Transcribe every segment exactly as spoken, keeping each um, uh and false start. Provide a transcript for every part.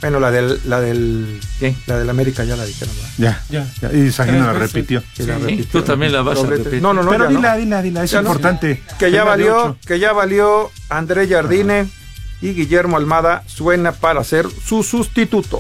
Bueno, la del, la del, ¿Qué? la del América ya la dijeron, ¿verdad? Ya, ya, ya. Y Sajino la repitió. Sí, la Sí, repitieron. tú también la vas a Doblete. repetir. No, no, no, Pero ya dila, no. dila, dila, es Ya no. importante. Que ya Tema de valió, ocho. que ya valió André Jardine y Guillermo Almada suena para ser su sustituto.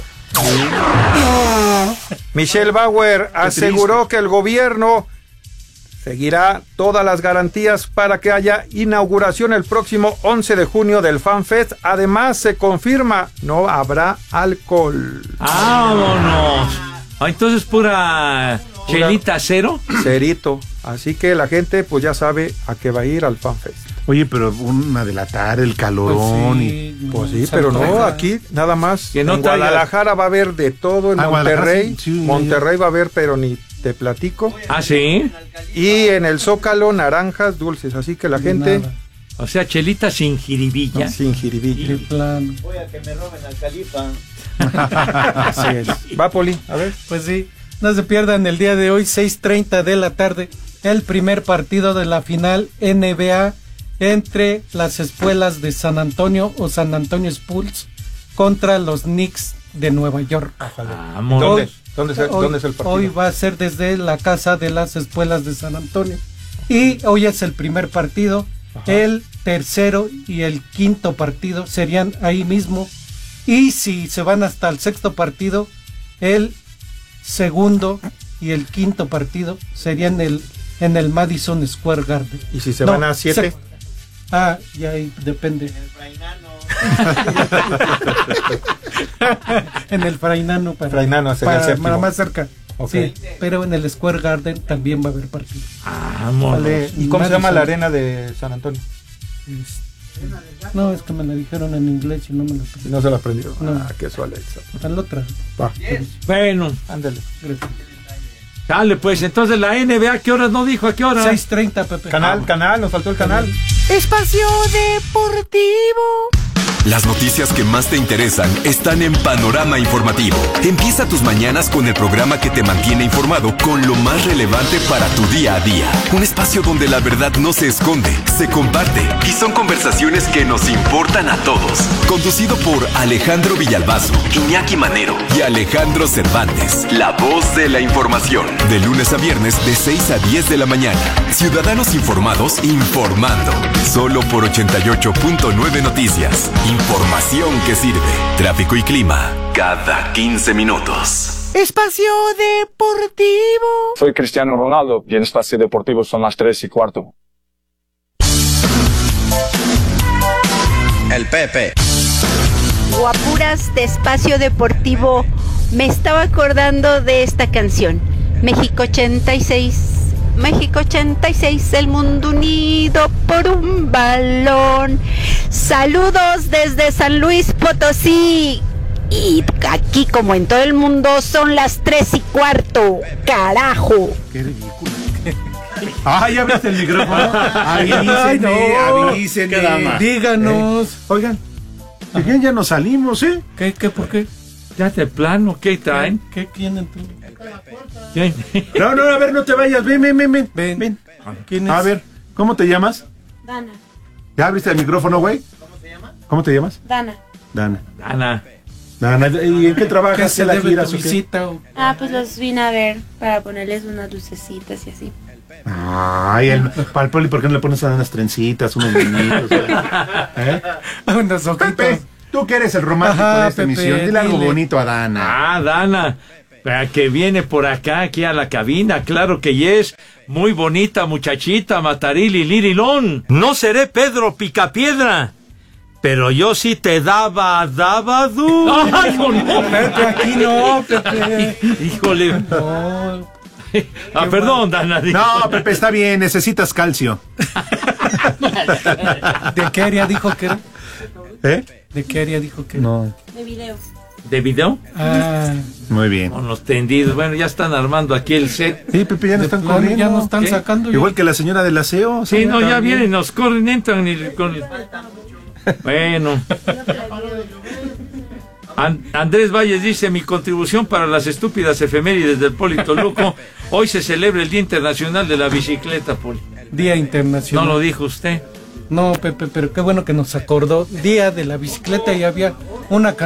Michelle Bauer aseguró que el gobierno seguirá todas las garantías para que haya inauguración el próximo once de junio del FanFest. Además, se confirma, no habrá alcohol. ¡Vámonos! Ah, entonces pura chelita cero. Cerito. Así que la gente pues ya sabe a qué va a ir al FanFest. Oye, pero una de la tarde, el calorón y... Pues sí, pero no, aquí nada más. Que no en traiga- Guadalajara va a haber de todo, en Ah, Guadalajara, Monterrey. sí, sí, Monterrey va a haber, pero ni te platico. Ah, sí. Y en el Zócalo, naranjas dulces. Así que la gente Nada. O sea, chelita sin jiribilla. sin jiribilla. De plano. Voy a que me roben al califa. Así es. Va, Poli, a ver. Pues sí, no se pierdan el día de hoy, seis treinta de la tarde, el primer partido de la final N B A entre las espuelas de San Antonio o San Antonio Spurs contra los Knicks de Nueva York. Vámonos. ¿Dónde? ¿Dónde es, el, Hoy, ¿Dónde es el partido? hoy va a ser desde la casa de las espuelas de San Antonio. Y hoy es el primer partido. Ajá. El tercero y el quinto partido serían ahí mismo. Y si se van hasta el sexto partido, el segundo y el quinto partido serían el, en el Madison Square Garden. ¿Y si se No, van a siete? se- ah, ya ahí depende. En el Frainano para, Frainano sería el para, séptimo. para más cerca. Ok. Sí, pero en el Square Garden también va a haber partido. Vámonos. Vale. ¿Y cómo se llama la arena de San Antonio? No, es que me la dijeron en inglés y no me la Si no se la aprendió. No. Ah, qué su Alexa. a la otra. Va, Bueno, ándale. Gracias. dale pues, entonces la N B A, ¿qué horas no dijo? ¿A qué hora? seis treinta, Pepe. Canal, canal, nos faltó el canal. Espacio Deportivo. Las noticias que más te interesan están en Panorama Informativo. Empieza tus mañanas con el programa que te mantiene informado con lo más relevante para tu día a día. Un espacio donde la verdad no se esconde, se comparte y son conversaciones que nos importan a todos. Conducido por Alejandro Villalbazo, Iñaki Manero y Alejandro Cervantes. La voz de la información. De lunes a viernes de seis a diez de la mañana. Ciudadanos informados informando. Solo por ochenta y ocho punto nueve Noticias. Información que sirve. Tráfico y clima cada quince minutos. Espacio Deportivo. Soy Cristiano Ronaldo y en Espacio Deportivo son las tres y cuarto. El Pepe. Guapuras de Espacio Deportivo, me estaba acordando de esta canción. México ochenta y seis, México ochenta y seis, el mundo unido por un balón. Saludos desde San Luis Potosí. Y aquí, como en todo el mundo, son las tres y cuarto. ¡Carajo! Qué ridículo. Ah, ya abriste el micrófono. Ay, Avísenme, no. avísenme. Qué dama. Díganos. Eh, oigan, si bien ya nos salimos, ¿eh? ¿Qué, qué, por qué? Ya de plano, ¿qué traen? ¿Qué tienen tú? ¿Qué? No, no, a ver, no te vayas. Ven, ven, ven, ven. Ven. ven. ¿Quién es? A ver, ¿cómo te llamas? Dana. ¿Ya abriste el micrófono, güey? ¿Cómo te llamas? ¿Cómo te llamas? Dana. Dana. Ana. Dana, ¿y en qué trabajas? ¿Qué se la debe giras tu o qué? visita? o- Ah, pues los vine a ver para ponerles unas lucecitas y así. Ay, el, para el Poli, ¿por qué no le pones unas trencitas, unos niñitos? ¿Eh? Unos ojitos. Pepe, tú que eres el romántico Ajá, de esta Pepe, emisión, dile algo dile. bonito a Dana. Ah, Dana, la que viene por acá, aquí a la cabina, claro que yes. Muy bonita muchachita, Matarili Lirilón. No seré Pedro Picapiedra, pero yo sí te daba, daba du. ¡Ay, hijo, no! Pepe, aquí no, Pepe. Híjole. No. Ah, perdón, Dana. No, Pepe, está bien, necesitas calcio. ¿De qué área dijo que era? ¿Eh? ¿De qué área dijo que era? No. De video. ¿De video? Ah, Muy bien. Con los tendidos. Bueno, ya están armando aquí el set. Sí, Pepe, ya nos están plano, corriendo. ya nos están ¿Qué? sacando. Igual que la señora del aseo. Sí, señora, no, ya también. vienen, nos corren, entran y con... Bueno. An- Andrés Valles dice, mi contribución para las estúpidas efemérides del Poli Toluco, hoy se celebra el Día Internacional de la Bicicleta, Poli. Día No Internacional. lo dijo usted. No, Pepe, pero qué bueno que nos acordó. Día de la bicicleta y había una